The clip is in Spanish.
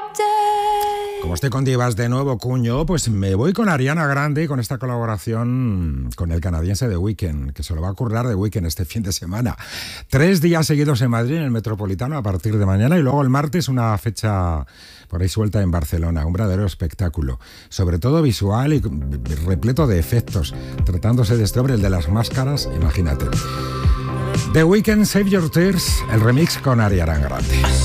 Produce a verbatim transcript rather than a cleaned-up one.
Como estoy con divas de nuevo, cuño, pues me voy con Ariana Grande con esta colaboración con el canadiense The Weeknd, que se lo va a currar The Weeknd este fin de semana. Tres días seguidos en Madrid, en el Metropolitano, a partir de mañana, y luego el martes una fecha por ahí suelta en Barcelona. Un verdadero espectáculo, sobre todo visual y repleto de efectos. Tratándose de este hombre, el de las máscaras, imagínate. The Weeknd, Save Your Tears, el remix con Ariana Grande.